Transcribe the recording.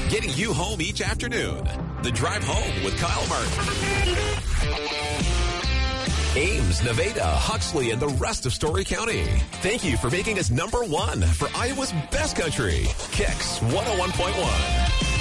getting you home each afternoon. The Drive Home with Kyle Martin. Ames, Nevada, Huxley, and the rest of Story County. Thank you for making us #1 for Iowa's best country. Kicks 101.1.